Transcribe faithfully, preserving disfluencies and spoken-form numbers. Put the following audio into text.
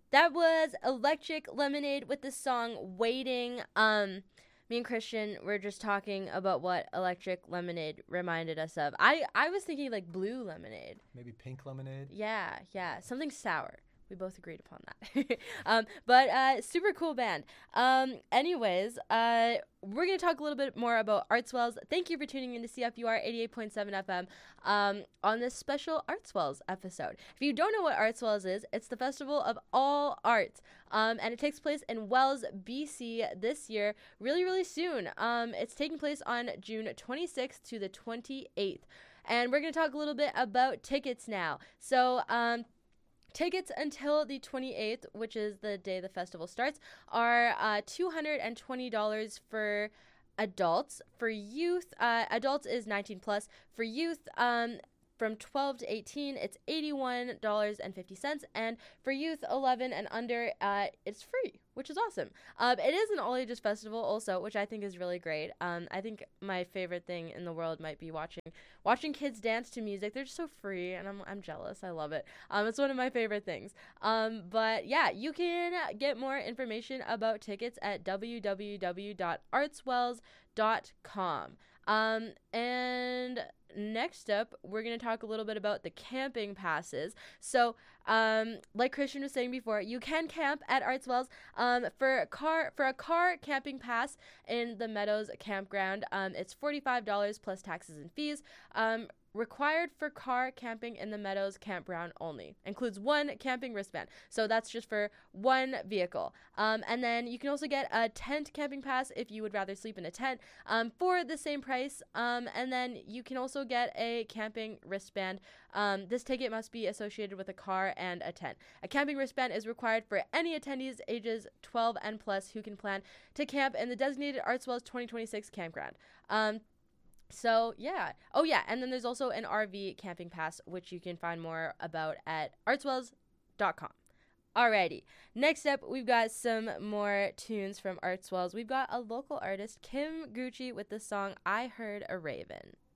that was Electric Lemonade with the song Waiting. Um, me and Christian were just talking about what Electric Lemonade reminded us of. I, I was thinking like blue lemonade. Maybe pink lemonade? Yeah, yeah. Something sour. We both agreed upon that. um, but uh, super cool band. Um, anyways, uh, we're going to talk a little bit more about Artswells. Thank you for tuning in to C F U R eighty-eight point seven F M um, on this special Artswells episode. If you don't know what Artswells is, it's the festival of all arts. Um, and it takes place in Wells, B C this year, really, really soon. Um, it's taking place on June twenty-sixth to the twenty-eighth. And we're going to talk a little bit about tickets now. So, um, tickets until the twenty-eighth, which is the day the festival starts, are uh, two hundred twenty dollars for adults. For youth, uh, adults is nineteen plus. For youth, um, from twelve to eighteen, it's eighty-one dollars and fifty cents. And for youth eleven and under, uh, it's free, which is awesome. Um, it is an all-ages festival also, which I think is really great. Um, I think my favorite thing in the world might be watching watching kids dance to music. They're just so free, and I'm I'm jealous. I love it. Um, it's one of my favorite things. Um, but yeah, you can get more information about tickets at w w w dot artswells dot com. Um, and next up, we're going to talk a little bit about the camping passes. So, um, like Christian was saying before, you can camp at Artswells. Um, for a car for a car camping pass in the Meadows campground, um, it's forty-five dollars plus taxes and fees. Um, required for car camping in the Meadows campground only. Includes one camping wristband. So that's just for one vehicle. Um, and then you can also get a tent camping pass if you would rather sleep in a tent um, for the same price. Um, and then you can also get a camping wristband. Um, this ticket must be associated with a car and a tent. A camping wristband is required for any attendees ages twelve and plus who can plan to camp in the designated Artswells twenty twenty-six campground. Um, So, yeah. Oh, yeah. And then there's also an R V camping pass, which you can find more about at artswells dot com. Alrighty. Next up, we've got some more tunes from Artswells. We've got a local artist, Kim Gucci, with the song I Heard a Raven.